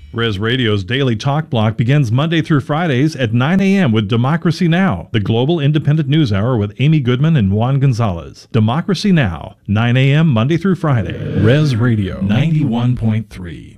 Res Radio's daily talk block begins Monday through Fridays at 9 a.m. with Democracy Now!, the global independent news hour with Amy Goodman and Juan Gonzalez. Democracy Now!, 9 a.m. Monday through Friday. Res Radio 91.3.